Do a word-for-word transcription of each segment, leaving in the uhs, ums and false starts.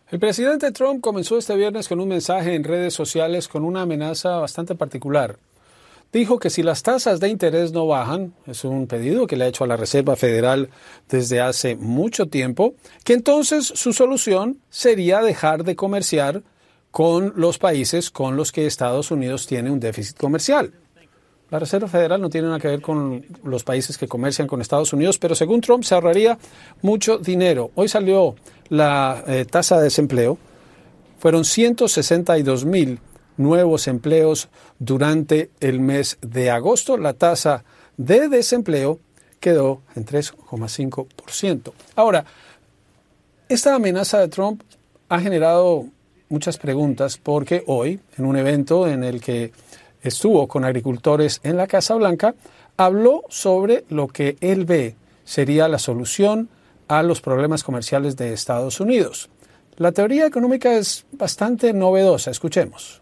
El presidente Trump comenzó este viernes con un mensaje en redes sociales con una amenaza bastante particular. Dijo que si las tasas de interés no bajan, es un pedido que le ha hecho a la Reserva Federal desde hace mucho tiempo, que entonces su solución sería dejar de comerciar con los países con los que Estados Unidos tiene un déficit comercial. La Reserva Federal no tiene nada que ver con los países que comercian con Estados Unidos, pero según Trump se ahorraría mucho dinero. Hoy salió la eh, tasa de desempleo. Fueron ciento sesenta y dos mil nuevos empleos durante el mes de agosto. La tasa de desempleo quedó en tres coma cinco por ciento. Ahora, esta amenaza de Trump ha generado muchas preguntas porque hoy, en un evento en el que estuvo con agricultores en la Casa Blanca, habló sobre lo que él ve sería la solución a los problemas comerciales de Estados Unidos. La teoría económica es bastante novedosa. Escuchemos.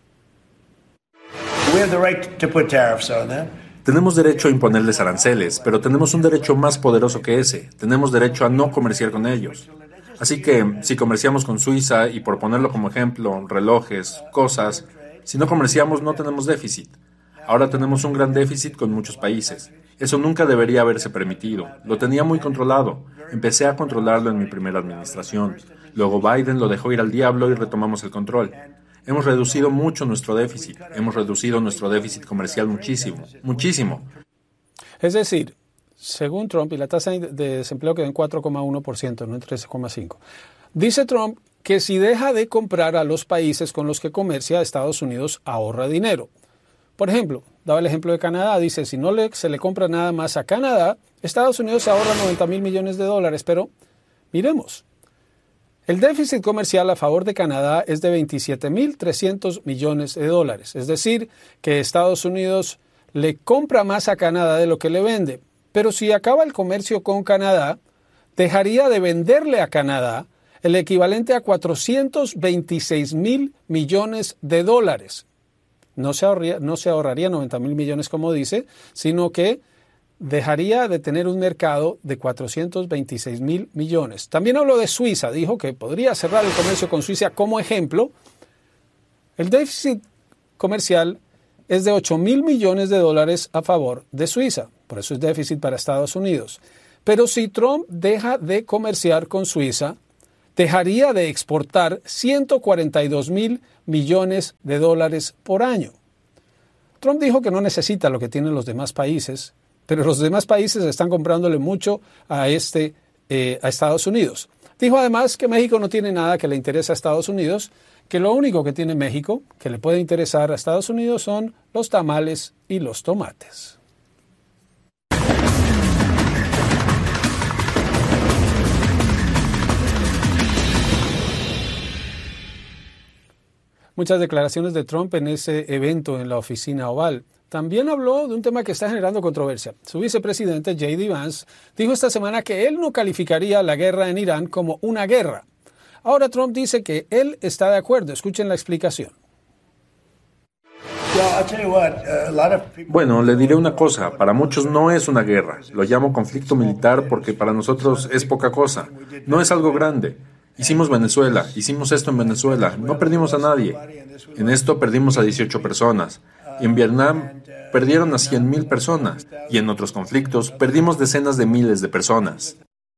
Tenemos derecho a imponerles aranceles, pero tenemos un derecho más poderoso que ese. Tenemos derecho a no comerciar con ellos. Así que, si comerciamos con Suiza, y por ponerlo como ejemplo, relojes, cosas, si no comerciamos no tenemos déficit. Ahora tenemos un gran déficit con muchos países. Eso nunca debería haberse permitido. Lo tenía muy controlado. Empecé a controlarlo en mi primera administración. Luego Biden lo dejó ir al diablo y retomamos el control. Hemos reducido mucho nuestro déficit. Hemos reducido nuestro déficit comercial muchísimo, muchísimo. Es decir, según Trump, y la tasa de desempleo quedó en cuatro coma uno por ciento, no en tres coma cinco por ciento. Dice Trump que si deja de comprar a los países con los que comercia, Estados Unidos ahorra dinero. Por ejemplo, daba el ejemplo de Canadá, dice, si no le, se le compra nada más a Canadá, Estados Unidos se ahorra noventa mil millones de dólares, pero miremos. El déficit comercial a favor de Canadá es de veintisiete mil trescientos millones de dólares, es decir, que Estados Unidos le compra más a Canadá de lo que le vende. Pero si acaba el comercio con Canadá, dejaría de venderle a Canadá el equivalente a cuatrocientos veintiséis mil millones de dólares. No se ahorraría, no se ahorraría noventa mil millones como dice, sino que dejaría de tener un mercado de cuatrocientos veintiséis mil millones. También habló de Suiza, dijo que podría cerrar el comercio con Suiza como ejemplo. El déficit comercial es de ocho mil millones de dólares a favor de Suiza, por eso es déficit para Estados Unidos. Pero si Trump deja de comerciar con Suiza, dejaría de exportar ciento cuarenta y dos mil millones de dólares por año. Trump dijo que no necesita lo que tienen los demás países, pero los demás países están comprándole mucho a, este, eh, a Estados Unidos. Dijo además que México no tiene nada que le interese a Estados Unidos, que lo único que tiene México que le puede interesar a Estados Unidos son los tamales y los tomates. Muchas declaraciones de Trump en ese evento en la oficina Oval. También habló de un tema que está generando controversia. Su vicepresidente, J D Vance, dijo esta semana que él no calificaría la guerra en Irán como una guerra. Ahora Trump dice que él está de acuerdo. Escuchen la explicación. Bueno, le diré una cosa. Para muchos no es una guerra. Lo llamo conflicto militar porque para nosotros es poca cosa. No es algo grande. Hicimos Venezuela, hicimos esto en Venezuela, no perdimos a nadie. En esto perdimos a dieciocho personas. Y en Vietnam perdieron a cien mil personas. Y en otros conflictos perdimos decenas de miles de personas.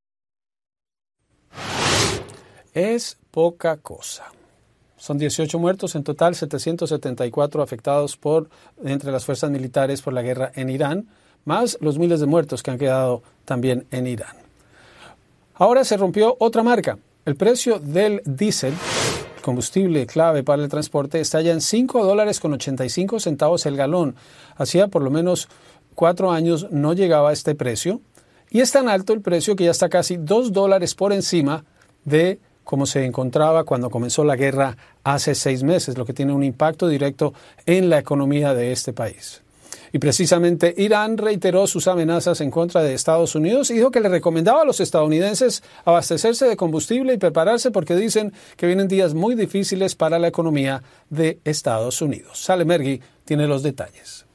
Es poca cosa. Son dieciocho muertos, en total setecientos setenta y cuatro afectados por entre las fuerzas militares por la guerra en Irán, más los miles de muertos que han quedado también en Irán. Ahora se rompió otra marca. El precio del diésel, combustible clave para el transporte, está ya en cinco dólares con ochenta y cinco centavos el galón. Hacía por lo menos cuatro años no llegaba a este precio. Y es tan alto el precio que ya está casi dos dólares por encima de cómo se encontraba cuando comenzó la guerra hace seis meses, lo que tiene un impacto directo en la economía de este país. Y precisamente Irán reiteró sus amenazas en contra de Estados Unidos y dijo que le recomendaba a los estadounidenses abastecerse de combustible y prepararse porque dicen que vienen días muy difíciles para la economía de Estados Unidos. Sale Mergui tiene los detalles.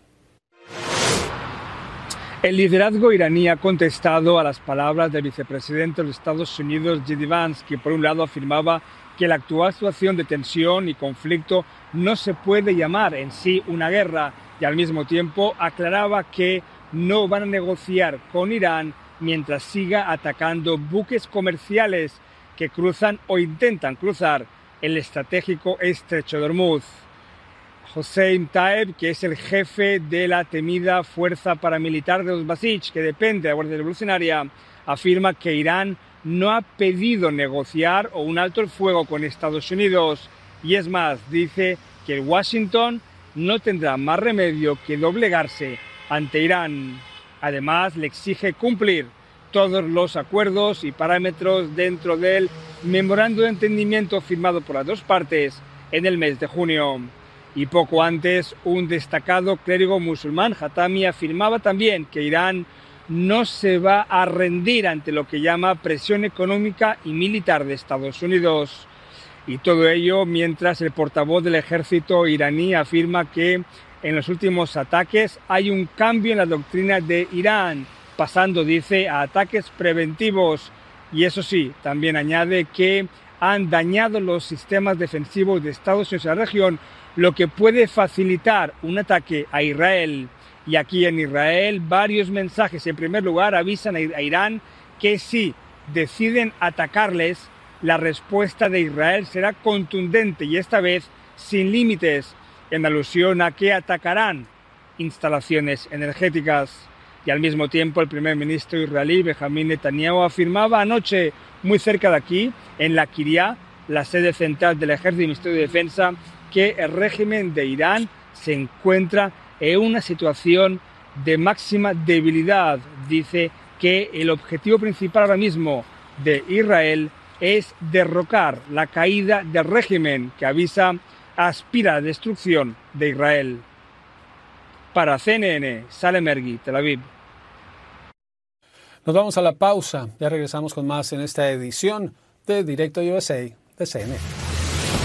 El liderazgo iraní ha contestado a las palabras del vicepresidente de los Estados Unidos, J D Vance, que por un lado afirmaba que la actual situación de tensión y conflicto no se puede llamar en sí una guerra, y al mismo tiempo aclaraba que no van a negociar con Irán mientras siga atacando buques comerciales que cruzan o intentan cruzar el estratégico estrecho de Hormuz. Hossein Taeb, que es el jefe de la temida fuerza paramilitar de los Basij, que depende de la Guardia Revolucionaria, afirma que Irán no ha pedido negociar o un alto el fuego con Estados Unidos. Y es más, dice que Washington no tendrá más remedio que doblegarse ante Irán. Además, le exige cumplir todos los acuerdos y parámetros dentro del memorando de entendimiento firmado por las dos partes en el mes de junio. Y poco antes, un destacado clérigo musulmán, Hatami, afirmaba también que Irán no se va a rendir ante lo que llama presión económica y militar de Estados Unidos. Y todo ello mientras el portavoz del ejército iraní afirma que en los últimos ataques hay un cambio en la doctrina de Irán, pasando, dice, a ataques preventivos. Y eso sí, también añade que han dañado los sistemas defensivos de Estados Unidos en la región, lo que puede facilitar un ataque a Israel. Y aquí en Israel varios mensajes. En primer lugar, avisan a Irán que si deciden atacarles, la respuesta de Israel será contundente y esta vez sin límites, en alusión a que atacarán instalaciones energéticas. Y al mismo tiempo el primer ministro israelí Benjamin Netanyahu afirmaba anoche, muy cerca de aquí, en la Kiryat, la sede central del Ejército y Ministerio de Defensa, que el régimen de Irán se encuentra en una situación de máxima debilidad. Dice que el objetivo principal ahora mismo de Israel es derrocar la caída del régimen que avisa aspira a la destrucción de Israel. Para C N N, Salem Ergi, Tel Aviv. Nos vamos a la pausa. Ya regresamos con más en esta edición de Directo U S A de C N N.